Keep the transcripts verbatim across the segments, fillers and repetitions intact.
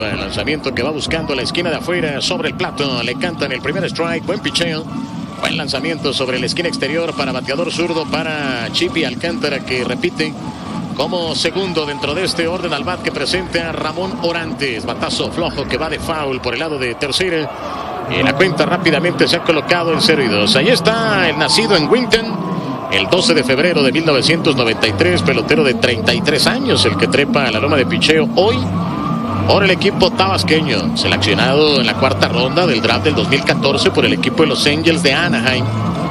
El lanzamiento que va buscando la esquina de afuera sobre el plato. Le cantan el primer strike. Buen picheo. Buen lanzamiento sobre la esquina exterior para bateador zurdo para Chippy Alcántara, que repite como segundo dentro de este orden al bat que presenta Ramón Orantes. Batazo flojo que va de foul por el lado de tercera. Y la cuenta rápidamente se ha colocado en cero y dos. Ahí está el nacido en Winton. El doce de febrero de mil novecientos noventa y tres. Pelotero de treinta y tres años. El que trepa a la loma de picheo hoy por el equipo tabasqueño, seleccionado en la cuarta ronda del draft del dos mil catorce por el equipo de los Angels de Anaheim,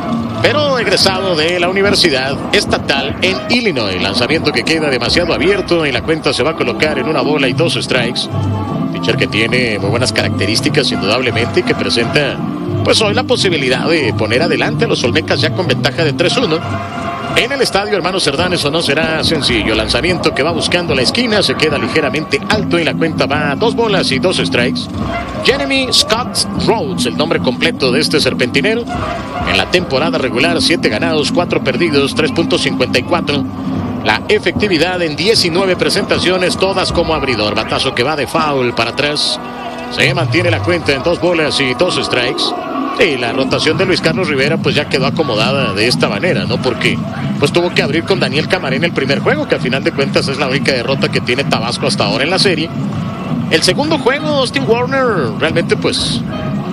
pero egresado de la Universidad Estatal en Illinois. Lanzamiento que queda demasiado abierto y la cuenta se va a colocar en una bola y dos strikes. Pitcher que tiene muy buenas características indudablemente y que presenta pues hoy la posibilidad de poner adelante a los Olmecas ya con ventaja de tres uno. En el estadio Hermano Cerdán eso no será sencillo. Lanzamiento que va buscando la esquina, se queda ligeramente alto y la cuenta va a dos bolas y dos strikes. Jeremy Scott Rhodes, el nombre completo de este serpentinero. En la temporada regular, siete ganados, cuatro perdidos, tres punto cincuenta y cuatro. La efectividad en diecinueve presentaciones, todas como abridor. Batazo que va de foul para atrás. Se mantiene la cuenta en dos bolas y dos strikes. Y la rotación de Luis Carlos Rivera pues ya quedó acomodada de esta manera, ¿no? Porque pues tuvo que abrir con Daniel Camarena el primer juego, que a final de cuentas es la única derrota que tiene Tabasco hasta ahora en la serie. El segundo juego, Austin Warner realmente pues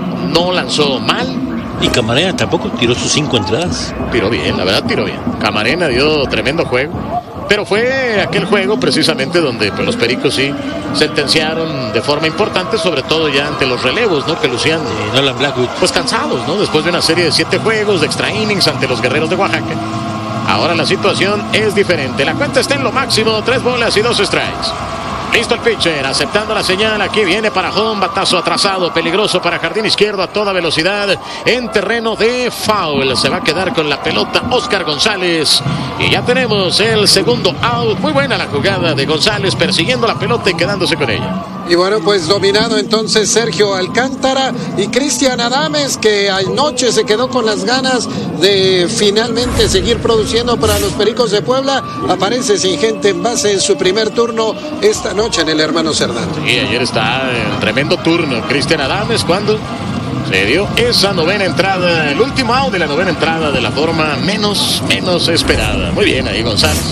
no lanzó mal. Y Camarena tampoco tiró sus cinco entradas. Tiró bien, la verdad tiró bien. Camarena dio tremendo juego. Pero fue aquel juego precisamente donde pues, los Pericos sí sentenciaron de forma importante, sobre todo ya ante los relevos, ¿no? Que lucían eh, Nolan Blackwood pues cansados, ¿no? Después de una serie de siete juegos de extra innings ante los Guerreros de Oaxaca. Ahora la situación es diferente. La cuenta está en lo máximo, tres bolas y dos strikes. Listo el pitcher, aceptando la señal. Aquí viene para home, batazo atrasado, peligroso para jardín izquierdo a toda velocidad en terreno de foul. Se va a quedar con la pelota Oscar González. Y ya tenemos el segundo out. Muy buena la jugada de González persiguiendo la pelota y quedándose con ella. Y bueno, pues dominado entonces Sergio Alcántara y Cristian Adames, que anoche se quedó con las ganas de finalmente seguir produciendo para los Pericos de Puebla. Aparece sin gente en base en su primer turno esta noche en el Hermano Cerdán. Sí, ayer está en tremendo turno Cristian Adames cuando se dio esa novena entrada, el último out de la novena entrada de la forma menos, menos esperada. Muy bien ahí González,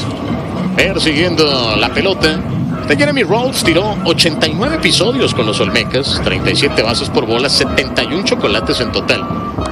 persiguiendo la pelota. De Jeremy Rhodes tiró ochenta y nueve episodios con los Olmecas, treinta y siete bases por bola, setenta y uno chocolates en total.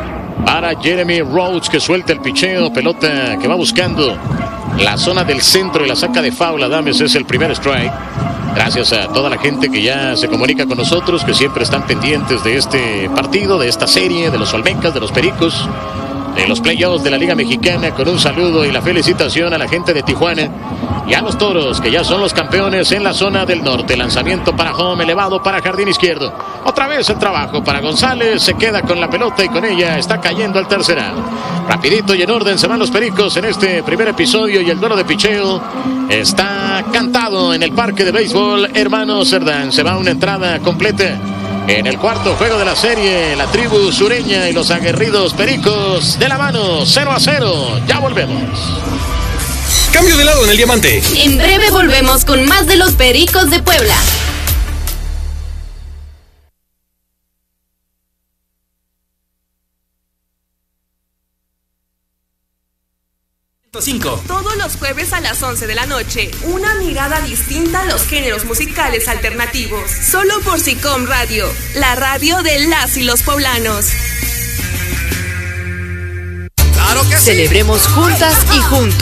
Para Jeremy Rhodes, que suelta el picheo, pelota que va buscando la zona del centro y la saca de foul. Adames es el primer strike. Gracias a toda la gente que ya se comunica con nosotros, que siempre están pendientes de este partido, de esta serie, de los Olmecas, de los Pericos, de los playoffs de la Liga Mexicana. Con un saludo y la felicitación a la gente de Tijuana y a los Toros, que ya son los campeones en la zona del norte. Lanzamiento para home, elevado para jardín izquierdo. Otra vez el trabajo para González, se queda con la pelota y con ella está cayendo al tercer out. Rapidito y en orden se van los Pericos en este primer episodio y el duelo de picheo está cantado en el Parque de Béisbol Hermano Cerdán. Se va una entrada completa. En el cuarto juego de la serie, la tribu sureña y los aguerridos Pericos de la mano, cero a cero. Ya volvemos. Cambio de lado en el diamante. En breve volvemos con más de los Pericos de Puebla. cinco. Todos los jueves a las once de la noche, una mirada distinta a los géneros musicales alternativos. Solo por SICOM Radio, la radio de las y los poblanos. Claro que sí. Celebremos juntas y juntos